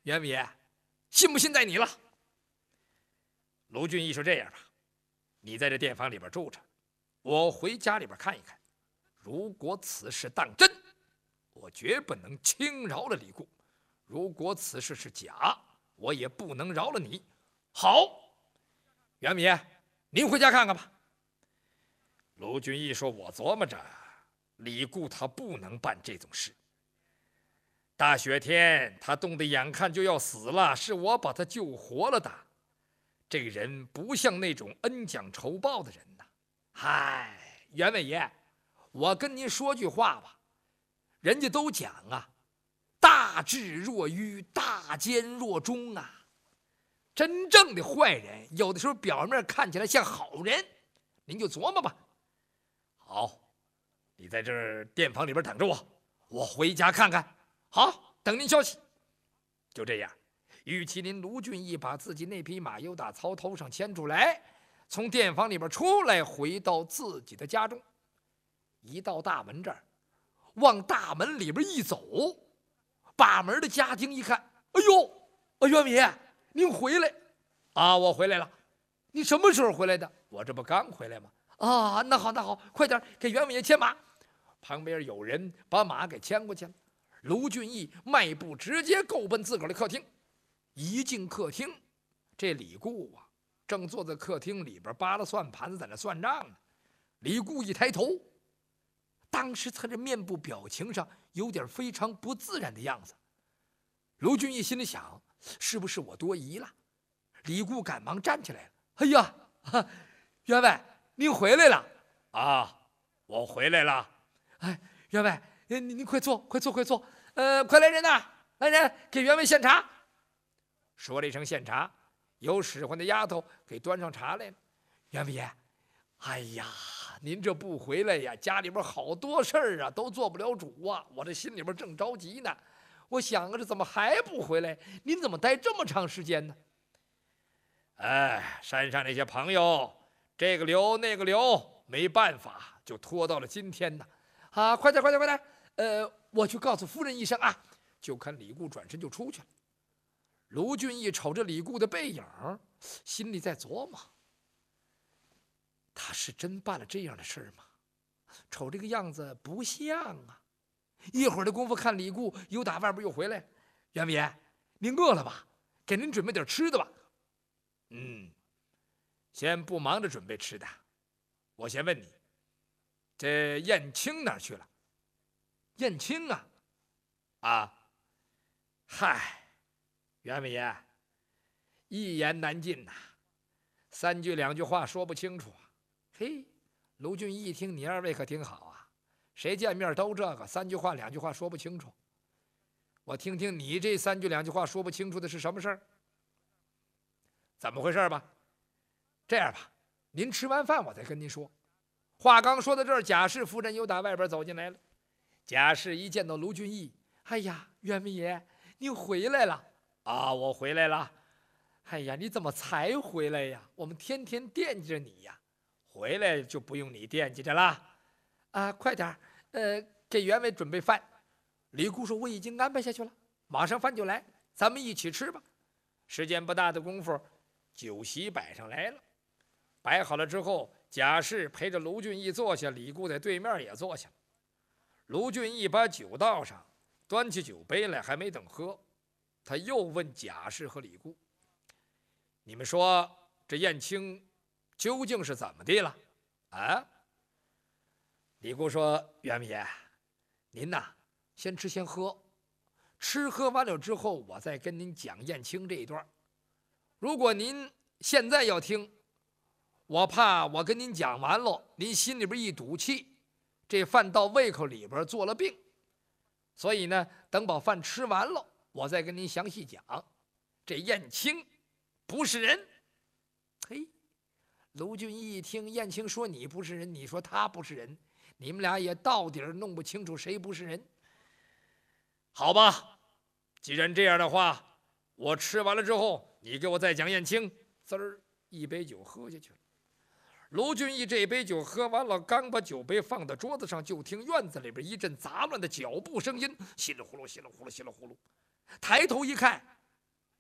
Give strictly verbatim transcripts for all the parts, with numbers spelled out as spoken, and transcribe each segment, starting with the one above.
袁伟，信不信在你了。卢俊义说：“这样吧，你在这店房里边住着，我回家里边看一看。如果此事当真，我绝不能轻饶了李固；如果此事是假，我也不能饶了你。好，袁伟，您回家看看吧。”卢俊义说：“我琢磨着，李固他不能办这种事。大雪天他冻得眼看就要死了，是我把他救活了的。这个人不像那种恩将仇报的人呐。嗨，袁伟爷，我跟您说句话吧，人家都讲啊，大智若愚，大奸若忠啊。真正的坏人，有的时候表面看起来像好人，您就琢磨吧。好，你在这儿店房里边等着我，我回家看看。好，等您消息。就这样，玉麒麟卢俊义把自己那匹马由打槽头上牵出来，从店房里边出来，回到自己的家中。一到大门这儿，往大门里边一走，把门的家丁一看，哎呦，啊，袁伟爷，您回来啊！我回来了。你什么时候回来的？我这不刚回来吗？啊，那好，那好，快点给袁伟爷牵马。旁边有人把马给牵过去了。卢俊义迈步直接够奔自个儿的客厅。一进客厅，这李固啊，正坐在客厅里边扒拉算盘子，在那算账呢。李固一抬头，当时他这面部表情上有点非常不自然的样子。卢俊义心里想，是不是我多疑了？李固赶忙站起来了。哎呀，员外，您回来了啊！我回来了。哎，员外，您您快坐，快坐，快坐。呃，快来人呐，来人，给员外献茶。说了一声献茶，有使唤的丫头给端上茶来了。员外爷，哎呀，您这不回来呀，家里边好多事儿啊，都做不了主啊，我这心里边正着急呢。我想啊，这怎么还不回来？您怎么待这么长时间呢？哎，山上那些朋友，这个留那个留，没办法，就拖到了今天呢。啊，快点，快点，快点！呃，我去告诉夫人一声啊。就看李固转身就出去了。卢俊义瞅着李固的背影，心里在琢磨：他是真办了这样的事吗？瞅这个样子不像啊。一会儿的功夫，看李固又打外边又回来。袁伟爷，您饿了吧？给您准备点吃的吧。嗯，先不忙着准备吃的，我先问你，这燕青哪儿去了？燕青啊，啊，嗨，袁伟爷，一言难尽呐、啊，三句两句话说不清楚啊。嘿，卢俊义一听，你二位可挺好啊，谁见面都这个三句话两句话说不清楚。我听听你这三句两句话说不清楚的是什么事儿？怎么回事吧？这样吧，您吃完饭我再跟您说。话刚说到这儿，贾氏夫人又打外边走进来了。贾氏一见到卢俊义，哎呀，袁伟爷，您回来了啊！我回来了。哎呀，你怎么才回来呀？我们天天惦记着你呀。回来就不用你惦记着了。啊，快点，呃，给袁伟准备饭。李固说：“我已经安排下去了，马上饭就来，咱们一起吃吧。”时间不大的功夫，酒席摆上来了。摆好了之后，贾氏陪着卢俊义坐下，李固在对面也坐下了。卢俊义把酒倒上，端起酒杯来，还没等喝，他又问贾氏和李固：“你们说这燕青究竟是怎么的了？”啊？李固说：“袁伟爷，您呐，先吃先喝，吃喝完了之后，我再跟您讲燕青这一段。如果您现在要听，我怕我跟您讲完了，您心里边一赌气，这饭到胃口里边做了病。所以呢，等把饭吃完了，我再跟您详细讲。这燕青不是人。”嘿，卢俊义一听燕青说你不是人，你说他不是人，你们俩也到底弄不清楚谁不是人。好吧，既然这样的话，我吃完了之后，你给我再讲燕青。滋儿，一杯酒喝下去了。卢俊义这杯酒喝完了，刚把酒杯放到桌子上，就听院子里边一阵杂乱的脚步声音，稀里呼噜，稀里呼噜，稀里呼噜。抬头一看，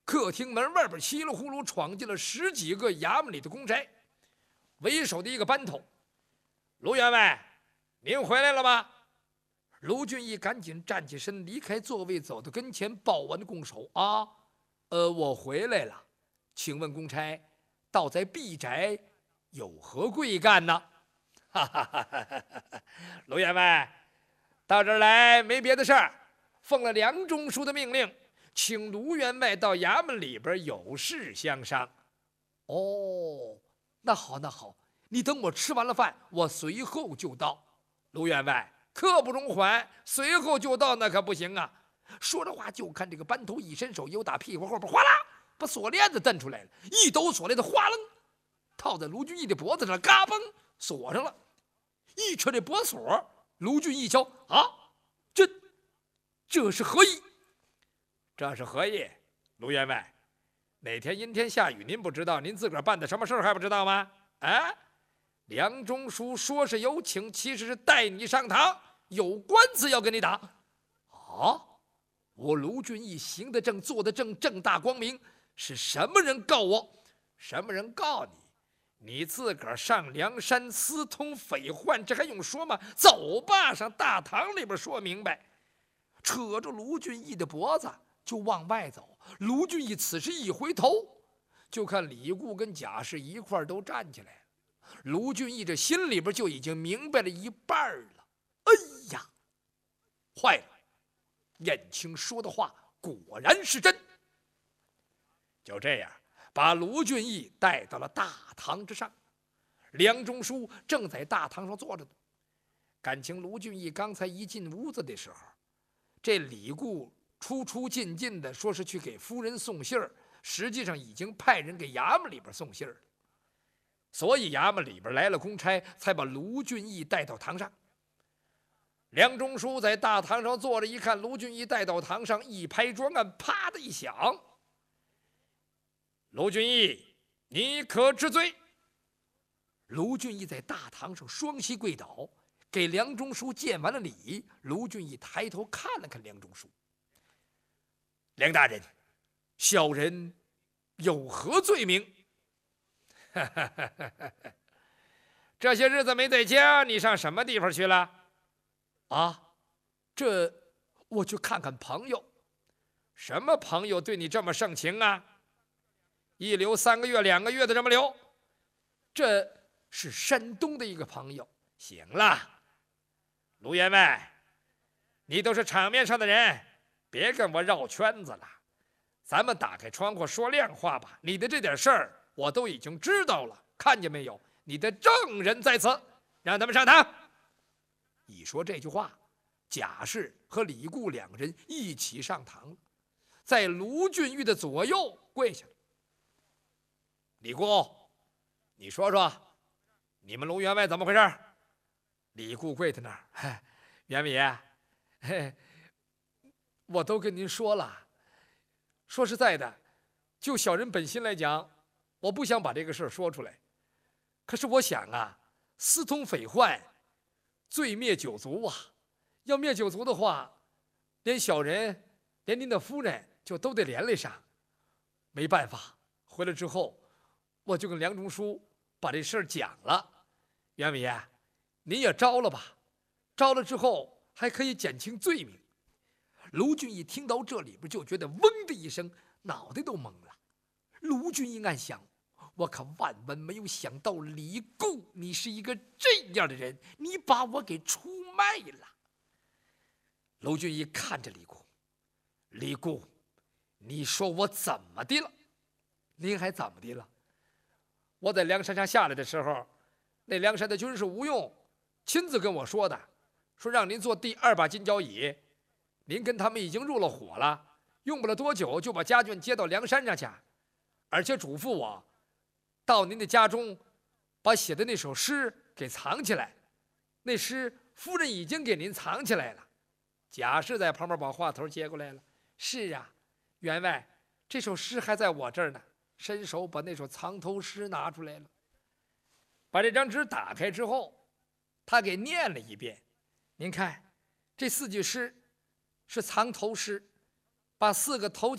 客厅门外边稀里呼噜闯进了十几个衙门里的公差，为首的一个班头。卢员外，您回来了吗？卢俊义赶紧站起身，离开座位，走到跟前，报完拱手啊，呃，我回来了，请问公差，到在敝宅有何贵干呢？哈哈哈哈哈！卢员外，到这儿来没别的事儿，奉了梁中书的命令，请卢员外到衙门里边有事相商。哦，那好，那好，你等我吃完了饭，我随后就到。卢员外，刻不容缓，随后就到那可不行啊！说着话，就看这个班头一伸手，由打屁股后边哗啦，把锁链子蹬出来了，一抖锁链子，哗楞，套在卢俊义的脖子上，嘎嘣锁上了。一扯这脖锁，卢俊义一瞧，啊，这这是何意？这是何意？卢员外，哪天阴天下雨，您不知道，您自个儿办的什么事儿还不知道吗？啊！梁中书说是有请，其实是带你上堂，有官司要跟你打。啊！我卢俊义行得正，坐得正，正大光明。是什么人告我？什么人告你？你自个儿上梁山私通匪患，这还用说吗？走吧，上大堂里边说明白。扯着卢俊义的脖子就往外走。卢俊义此时一回头，就看李固跟贾氏一块都站起来了。卢俊义这心里边就已经明白了一半了。哎呀，坏了！燕青说的话果然是真。就这样，把卢俊义带到了大堂之上。梁中书正在大堂上坐着呢。感情卢俊义刚才一进屋子的时候，这李固出出进进的，说是去给夫人送信儿，实际上已经派人给衙门里边送信儿了。所以衙门里边来了公差，才把卢俊义带到堂上。梁中书在大堂上坐着，一看卢俊义带到堂上，一拍桌案，啪的一响：“卢俊义，你可知罪？”卢俊义在大堂上双膝跪倒，给梁中书见完了礼。卢俊义抬头看了看梁中书：“梁大人，小人有何罪名？”这些日子没在家，你上什么地方去了？啊，这我去看看朋友。什么朋友对你这么盛情啊？一留三个月、两个月的这么留？这是山东的一个朋友。行了，卢员外，你都是场面上的人，别跟我绕圈子了。咱们打开窗户说亮话吧。你的这点事儿我都已经知道了，看见没有？你的证人在此，让他们上堂。一说这句话，贾氏和李固两个人一起上堂了，在卢俊义的左右跪下了。李固，你说说，你们卢员外怎么回事？李固跪在那儿，员外爷，我都跟您说了。说实在的，就小人本心来讲，我不想把这个事儿说出来。可是我想啊，私通匪患，罪灭九族啊！要灭九族的话，连小人，连您的夫人就都得连累上。没办法，回来之后，我就跟梁中书把这事儿讲了。袁伟爷，您也招了吧？招了之后还可以减轻罪名。卢俊义听到这里边就觉得嗡的一声，脑袋都懵了。卢俊义暗想，我可万万没有想到，李固，你是一个这样的人，你把我给出卖了。卢俊义看着李固，李固，你说我怎么的了？您还怎么的了？我在梁山上下来的时候，那梁山的军师吴用亲自跟我说的，说让您做第二把金交椅。您跟他们已经入了伙了，用不了多久就把家眷接到梁山上去，而且嘱咐我到您的家中把写的那首诗给藏起来。那诗夫人已经给您藏起来了。贾氏在旁边把话头接过来了。是啊，员外，这首诗还在我这儿呢。伸手把那首藏头诗拿出来了，把这张纸打开之后，他给念了一遍。您看，这四句诗是藏头诗，把四个头